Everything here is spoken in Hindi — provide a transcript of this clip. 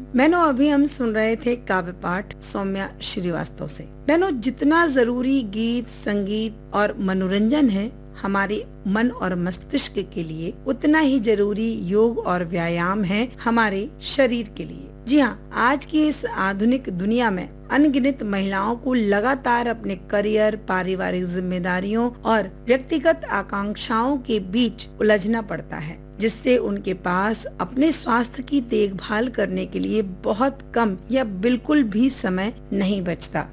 बहनों, अभी हम सुन रहे थे काव्य पाठ सौम्या श्रीवास्तव से। बहनों, जितना जरूरी गीत, संगीत और मनोरंजन है हमारे मन और मस्तिष्क के लिए, उतना ही जरूरी योग और व्यायाम है हमारे शरीर के लिए। जी हाँ, आज की इस आधुनिक दुनिया में अनगिनत महिलाओं को लगातार अपने करियर, पारिवारिक जिम्मेदारियों और व्यक्तिगत आकांक्षाओं के बीच उलझना पड़ता है, जिससे उनके पास अपने स्वास्थ्य की देखभाल करने के लिए बहुत कम या बिल्कुल भी समय नहीं बचता।